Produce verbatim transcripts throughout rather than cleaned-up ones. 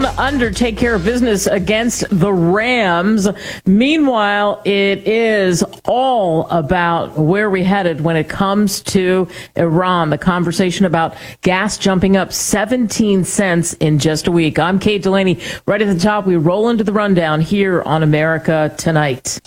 under take care of business against the Rams. Meanwhile, it is all about where we headed when it comes to Iran. The conversation about gas jumping up seventeen cents in just a week. I'm Kate Delaney. Right at the top, we roll into the rundown here on America Tonight.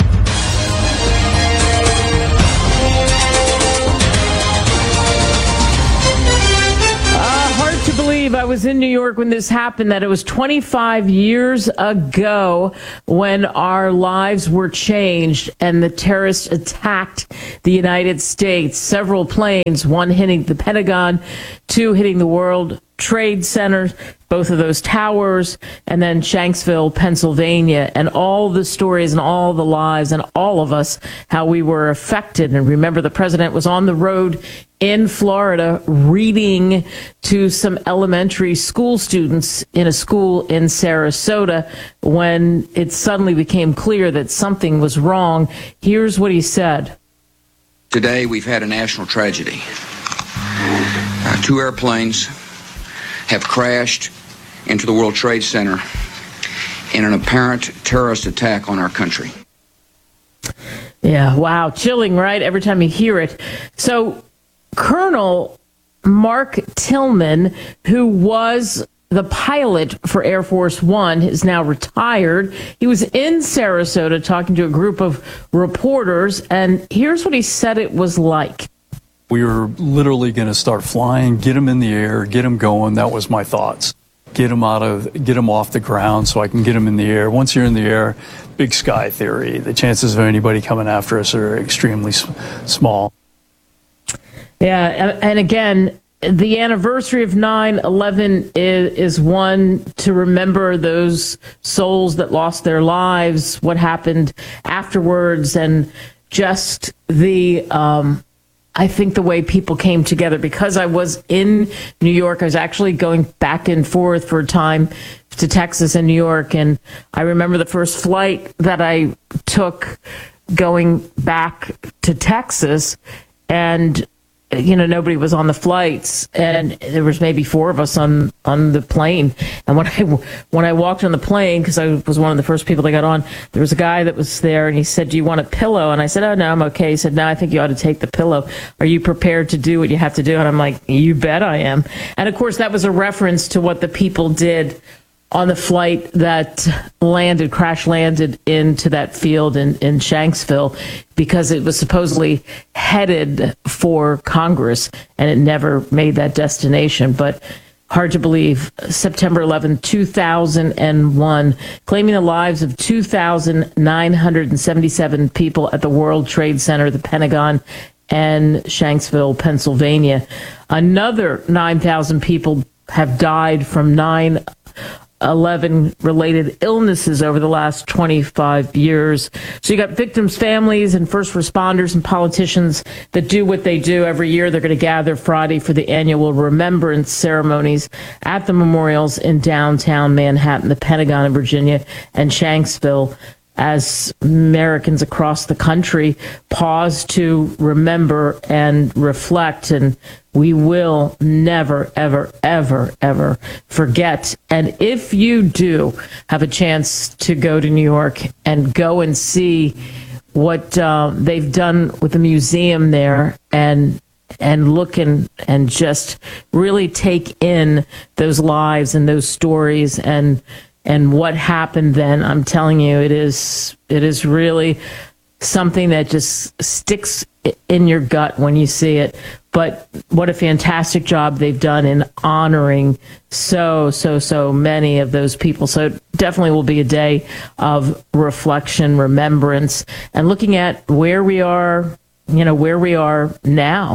I was in New York when this happened, that it was twenty-five years ago when our lives were changed and the terrorists attacked the United States. Several planes, one hitting the Pentagon, two hitting the World Trade Center, both of those towers, and then Shanksville, Pennsylvania, and all the stories and all the lives and all of us, how we were affected. And remember, the president was on the road in Florida reading to some elementary school students in a school in Sarasota when it suddenly became clear that something was wrong. Here's what he said. Today, we've had a national tragedy. Uh, two airplanes have crashed into the World Trade Center in an apparent terrorist attack on our country. Yeah, wow. Chilling, right? Every time you hear it. So Colonel Mark Tillman, who was the pilot for Air Force One, is now retired. He was in Sarasota talking to a group of reporters, and here's what he said it was like. We were literally going to start flying, get them in the air, get them going. That was my thoughts. Get them out of, get them off the ground so I can get them in the air. Once you're in the air, big sky theory. The chances of anybody coming after us are extremely s- small. Yeah, and again, the anniversary of nine eleven is, is one to remember those souls that lost their lives, what happened afterwards, and just the... Um, I think the way people came together, because I was in New York, I was actually going back and forth for a time to Texas and New York. And I remember the first flight that I took going back to Texas, and you know, nobody was on the flights, and there was maybe four of us on, on the plane. And when I, when I walked on the plane, because I was one of the first people that got on, there was a guy that was there, and he said, "Do you want a pillow?" And I said, "Oh, no, I'm okay." He said, "No, I think you ought to take the pillow. Are you prepared to do what you have to do?" And I'm like, "You bet I am." And of course, that was a reference to what the people did on the flight that landed, crash landed into that field in, in Shanksville, because it was supposedly headed for Congress and it never made that destination. But hard to believe, September eleventh, two thousand one, claiming the lives of two thousand nine hundred seventy-seven people at the World Trade Center, the Pentagon, and Shanksville, Pennsylvania. Another nine thousand people have died from nine eleven related illnesses over the last twenty-five years. So you got victims' families and first responders and politicians that do what they do every year. They're going to gather Friday for the annual remembrance ceremonies at the memorials in downtown Manhattan, the Pentagon in Virginia, and Shanksville, as Americans across the country pause to remember and reflect. And we will never, ever, ever, ever forget. And if you do have a chance to go to New York and go and see what uh, they've done with the museum there, and and look and, and just really take in those lives and those stories and and what happened then, I'm telling you, it is it is really something that just sticks in your gut when you see it. But what a fantastic job they've done in honoring so, so, so many of those people. So it definitely will be a day of reflection, remembrance, and looking at where we are, you know, where we are now.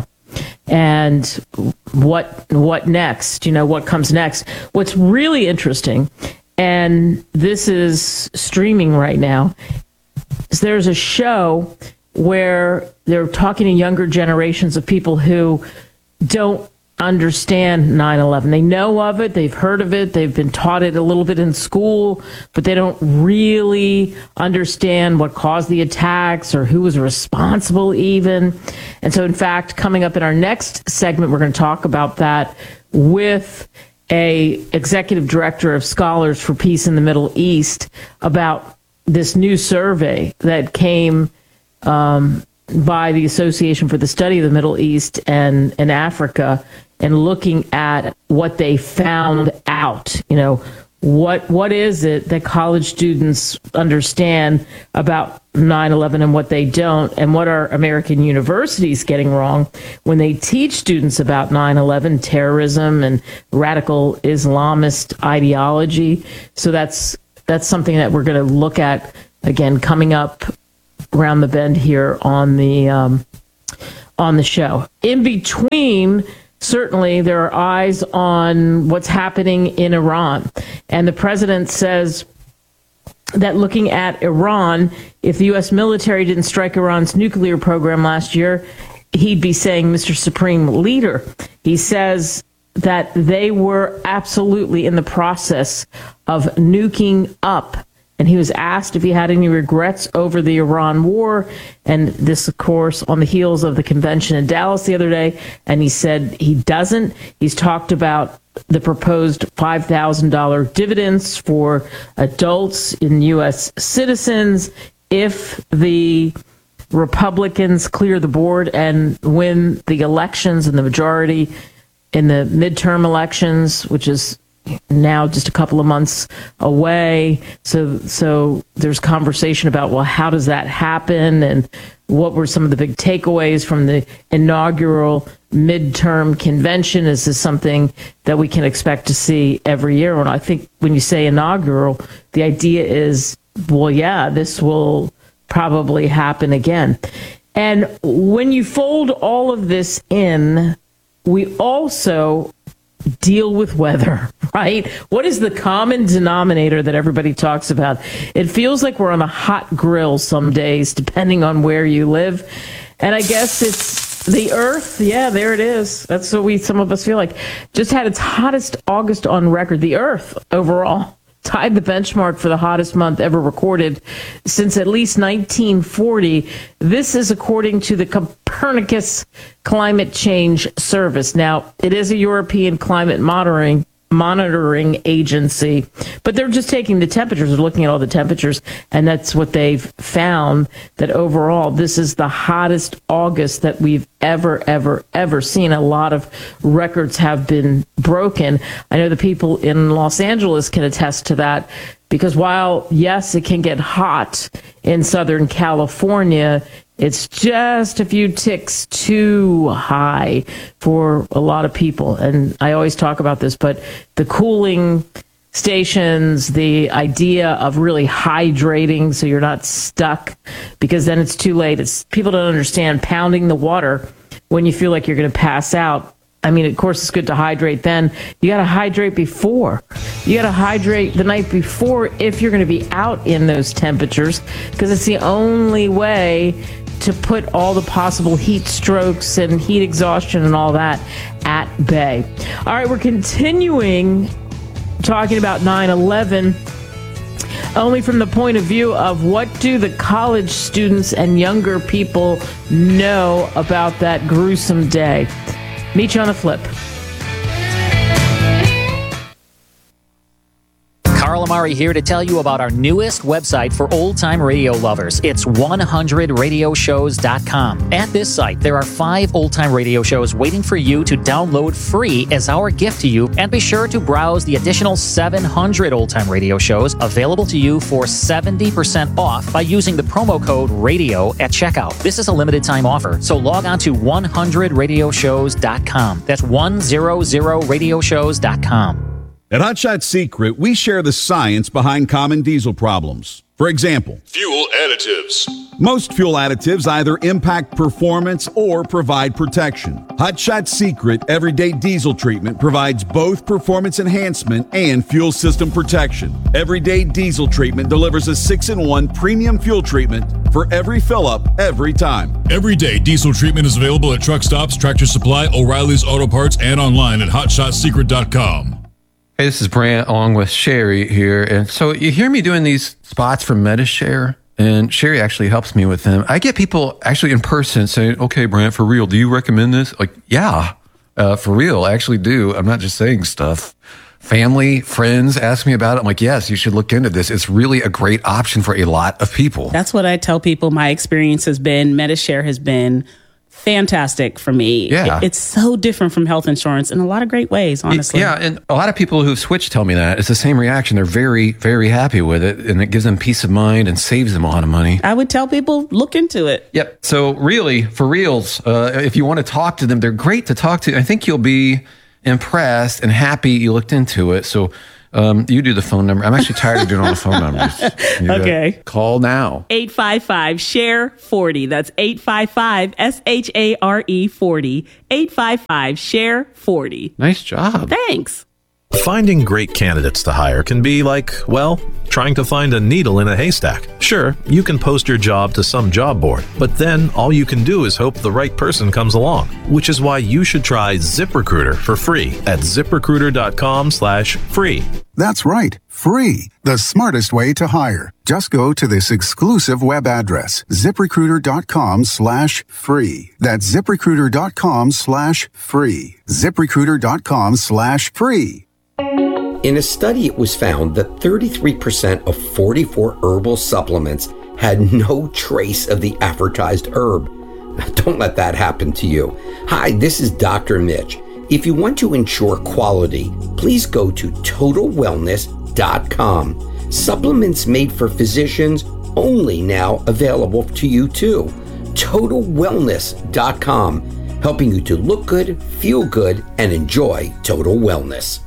And what what next? You know, what comes next? What's really interesting, and this is streaming right now, is there's a show where they're talking to younger generations of people who don't understand nine eleven. They know of it, they've heard of it, they've been taught it a little bit in school, but they don't really understand what caused the attacks or who was responsible even. And so, in fact, coming up in our next segment, we're going to talk about that with a executive director of Scholars for Peace in the Middle East about this new survey that came um, by the Association for the Study of the Middle East and, and Africa, and looking at what they found out. You know, what what is it that college students understand about nine eleven and what they don't, and what are American universities getting wrong when they teach students about nine eleven, terrorism, and radical Islamist ideology. So that's that's something that we're going to look at, again, coming up around the bend here on the um, on the show. In between, certainly there are eyes on what's happening in Iran, and the president says that looking at Iran, if the U S military didn't strike Iran's nuclear program last year, he'd be saying, Mister Supreme Leader. He says that they were absolutely in the process of nuking up. And he was asked if he had any regrets over the Iran war. And this, of course, on the heels of the convention in Dallas the other day. And he said he doesn't. He's talked about the proposed five thousand dollars dividends for adults in U S citizens if the Republicans clear the board and win the elections and the majority in the midterm elections, which is now just a couple of months away. So so there's conversation about, well, how does that happen? And what were some of the big takeaways from the inaugural midterm convention? Is this something that we can expect to see every year? And I think when you say inaugural, the idea is, well, yeah, this will probably happen again. And when you fold all of this in, we also deal with weather, right? What is the common denominator that everybody talks about? It feels like we're on a hot grill some days, depending on where you live. And I guess it's the earth. Yeah, there it is. That's what we, some of us feel like. Just had its hottest August on record. The earth overall tied the benchmark for the hottest month ever recorded since at least nineteen forty. This is according to the Copernicus Climate Change Service. Now, it is a European climate monitoring monitoring agency, but they're just taking the temperatures, they're looking at all the temperatures, and that's what they've found, that overall this is the hottest August that we've ever, ever, ever seen. A lot of records have been broken. I know the people in Los Angeles can attest to that, because while, yes, it can get hot in Southern California, it's just a few ticks too high for a lot of people. And I always talk about this, but the cooling stations, the idea of really hydrating so you're not stuck, because then it's too late. It's, people don't understand pounding the water when you feel like you're going to pass out. I mean, of course, it's good to hydrate then. You got to hydrate before. You got to hydrate the night before if you're going to be out in those temperatures, because it's the only way to put all the possible heat strokes and heat exhaustion and all that at bay. All right, we're continuing talking about nine eleven, only from the point of view of what do the college students and younger people know about that gruesome day. Meet you on the flip. Carl Amari here to tell you about our newest website for old-time radio lovers. It's one hundred radio shows dot com. At this site, there are five old-time radio shows waiting for you to download free as our gift to you, and be sure to browse the additional seven hundred old-time radio shows available to you for seventy percent off by using the promo code RADIO at checkout. This is a limited-time offer, so log on to one hundred radio shows dot com. That's one hundred radio shows dot com. At Hot Shot Secret, we share the science behind common diesel problems. For example, fuel additives. Most fuel additives either impact performance or provide protection. Hot Shot Secret Everyday Diesel Treatment provides both performance enhancement and fuel system protection. Everyday Diesel Treatment delivers a six in one premium fuel treatment for every fill-up, every time. Everyday Diesel Treatment is available at truck stops, Tractor Supply, O'Reilly's Auto Parts, and online at hot shot secret dot com. Hey, this is Brant along with Sherry here. And so you hear me doing these spots for MediShare, and Sherry actually helps me with them. I get people actually in person saying, okay, Brant, for real, do you recommend this? Like, yeah, Uh, for real, I actually do. I'm not just saying stuff. Family, friends ask me about it. I'm like, yes, you should look into this. It's really a great option for a lot of people. That's what I tell people my experience has been. Medi-Share has been fantastic for me. Yeah. It's so different from health insurance in a lot of great ways, honestly. Yeah, and a lot of people who've switched tell me that. It's the same reaction. They're very, very happy with it, and it gives them peace of mind and saves them a lot of money. I would tell people, look into it. Yep. So really, for reals, uh, if you want to talk to them, they're great to talk to. I think you'll be impressed and happy you looked into it. So um, you do the phone number. I'm actually tired of doing all the phone numbers. You Okay. Call now. eight five five, S H A R E, forty. That's eight five five, S H A R E, forty. eight five five, S H A R E, forty. Nice job. Thanks. Finding great candidates to hire can be like, well, trying to find a needle in a haystack. Sure, you can post your job to some job board, but then all you can do is hope the right person comes along, which is why you should try ZipRecruiter for free at ZipRecruiter.com slash free. That's right, free. The smartest way to hire. Just go to this exclusive web address, ZipRecruiter.com slash free. That's ZipRecruiter.com slash free. ZipRecruiter.com slash free. In a study, it was found that thirty-three percent of forty-four herbal supplements had no trace of the advertised herb. Don't let that happen to you. Hi, this is Doctor Mitch. If you want to ensure quality, please go to total wellness dot com. Supplements made for physicians only now available to you too. total wellness dot com, helping you to look good, feel good, and enjoy total wellness.